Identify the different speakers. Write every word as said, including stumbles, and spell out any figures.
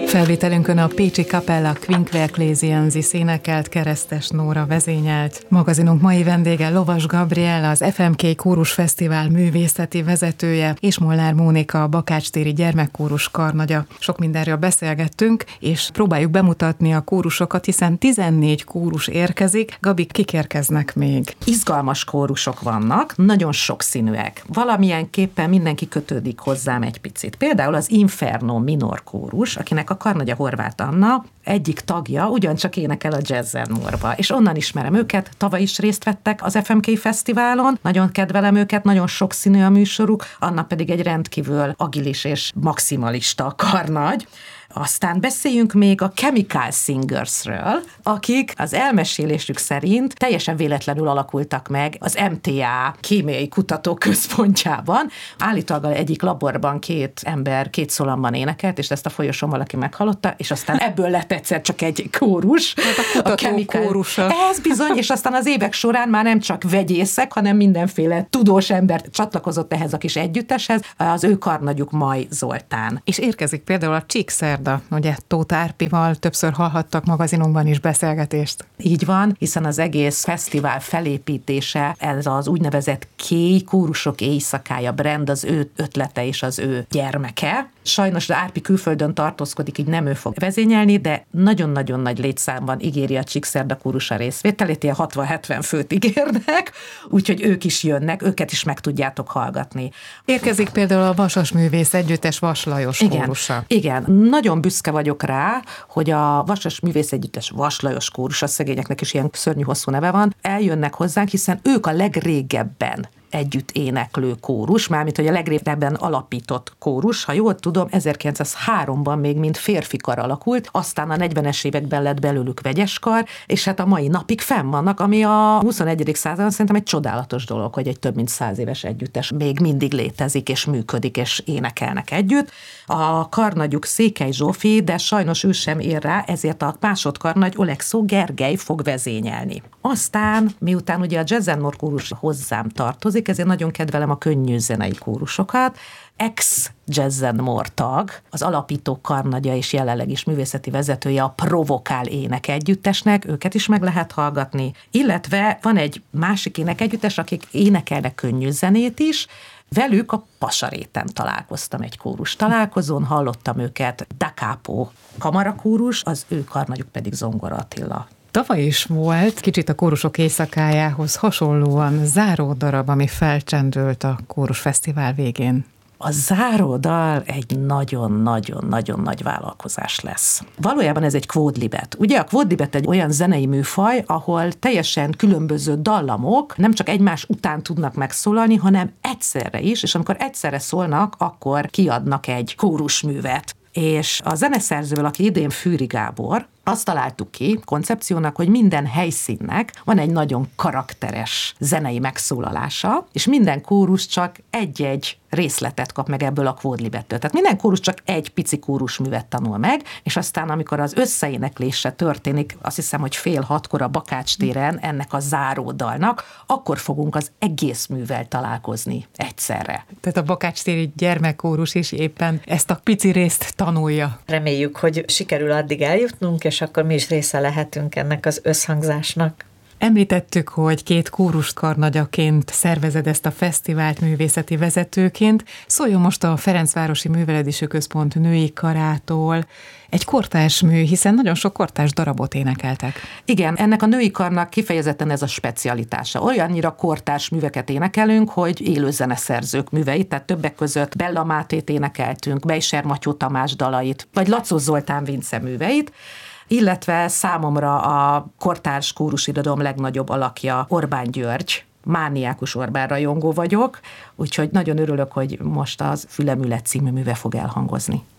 Speaker 1: Felvételünkön a pécsi Capella Quinque Ecclesiensis énekelt, Keresztes Nóra vezényelt. Magazinunk mai vendége Lovas Gabriel, az ef em ká Kórus Fesztivál művészeti vezetője, és Molnár Mónika, a Bakács-téri Gyermekkórus karnagya. Sok mindenről beszélgettünk, és próbáljuk bemutatni a kórusokat, hiszen tizennégy kórus érkezik. Gabi, kik érkeznek még?
Speaker 2: Izgalmas kórusok vannak, nagyon sokszínűek. Valamilyenképpen mindenki kötődik hozzám egy picit. Például az Inferno minor kórus, akinek a karnagya Horváth Anna, egyik tagja ugyancsak énekel a Jazz Norba, és onnan ismerem őket, tavaly is részt vettek az ef em ká Fesztiválon, nagyon kedvelem őket, nagyon sokszínű a műsoruk, Anna pedig egy rendkívül agilis és maximalista karnagy. Aztán beszéljünk még a Chemical Singersről, akik az elmesélésük szerint teljesen véletlenül alakultak meg az em té á kémiai kutatóközpontjában. Állítólag egyik laborban két ember két szólamban énekelt, és ezt a folyosón valaki meghallotta, és aztán ebből lett egyszer csak egy kórus.
Speaker 1: Hát a kutató kórusa.
Speaker 2: Ez bizony, és aztán az évek során már nem csak vegyészek, hanem mindenféle tudós ember csatlakozott ehhez a kis együtteshez, az ő karnagyuk Maj Zoltán.
Speaker 1: És érkezik például a Csíkszerda, ugye Tóth Árpival többször hallhattak magazinunkban is beszélgetést.
Speaker 2: Így van, hiszen az egész fesztivál felépítése, ez az úgynevezett Kéj, kórusok éjszakája brand, az ő ötlete és az ő gyermeke. Sajnos az Árpi külföldön tartózkodik, így nem ő fog vezényelni, de nagyon-nagyon nagy létszámban ígéri a Csíkszerda kórusa részvételét, ilyen hatvan-hetven főt ígérnek, úgyhogy ők is jönnek, őket is meg tudjátok hallgatni.
Speaker 1: Érkezik például a Vasas Művész Együttes Vas Lajos
Speaker 2: igen,
Speaker 1: kórusa.
Speaker 2: Igen, nagyon büszke vagyok rá, hogy a Vasas Művész Együttes Vas Lajos kórusa, szegényeknek is ilyen szörnyű hosszú neve van, eljönnek hozzánk, hiszen ők a legrégebben együtt éneklő kórus, mármint, hogy a legrégebben alapított kórus, ha jól tudom, ezerkilencszázháromban még mint férfikar alakult, aztán a negyvenes években lett belőlük vegyeskar, és hát a mai napig fenn vannak, ami a huszonegyedik században szerintem egy csodálatos dolog, hogy egy több mint száz éves együttes még mindig létezik, és működik, és énekelnek együtt. A karnagyuk Székely Zsófi, de sajnos ő sem ér rá, ezért a másodkarnagy Olekszó Gergely fog vezényelni. Aztán, miután ugye a Jazz Nor kórus hozzám tartozik, ezért nagyon kedvelem a könnyű zenei kórusokat. Ex-Jazz Nor tag, az alapító karnagya és jelenleg is művészeti vezetője a Provokál ének együttesnek, őket is meg lehet hallgatni. Illetve van egy másik ének együttes, akik énekelnek könnyű zenét is, velük a Pasaréten találkoztam egy kórus találkozón, hallottam őket, Da Capo kamarakórus, az ő karnagyuk pedig Zongora Attila.
Speaker 1: Tavaly is volt kicsit a kórusok éjszakájához hasonlóan záró darab, ami felcsendült a Kórus Fesztivál végén.
Speaker 2: A záródal egy nagyon-nagyon-nagyon nagy vállalkozás lesz. Valójában ez egy kvódlibet. Ugye a kvódlibet egy olyan zenei műfaj, ahol teljesen különböző dallamok nem csak egymás után tudnak megszólalni, hanem egyszerre is, és amikor egyszerre szólnak, akkor kiadnak egy kórusművet. És a zeneszerzővel, aki idén Fűri Gábor, azt találtuk ki koncepciónak, hogy minden helyszínnek van egy nagyon karakteres zenei megszólalása, és minden kórus csak egy-egy részletet kap meg ebből a kvódlibettől. Tehát minden kórus csak egy pici kórusművet tanul meg, és aztán, amikor az összeéneklése történik, azt hiszem, hogy fél hatkor a Bakács téren ennek a záródalnak, akkor fogunk az egész művel találkozni egyszerre.
Speaker 1: Tehát a Bakács-téri gyermekkórus is éppen ezt a pici részt tanulja.
Speaker 3: Reméljük, hogy sikerül addig eljutnunk, és akkor mi is része lehetünk ennek az összhangzásnak.
Speaker 1: Említettük, hogy két kórus karnagyaként szervezed ezt a fesztivált művészeti vezetőként. Szóljon most a Ferencvárosi Művelődési Központ női karától. Egy kortárs mű, hiszen nagyon sok kortárs darabot énekeltek.
Speaker 2: Igen, ennek a női karnak kifejezetten ez a specialitása. Olyannyira kortárs műveket énekelünk, hogy élő zeneszerzők műveit, tehát többek között Bella Mátét énekeltünk, Bejser Matyó Tamás dalait, vagy Lacó Zoltán Vince műveit, illetve számomra a kortárs kórusirodalom legnagyobb alakja Orbán György. Mániákus Orbán rajongó vagyok, úgyhogy nagyon örülök, hogy most az Fülemület című műve fog elhangozni.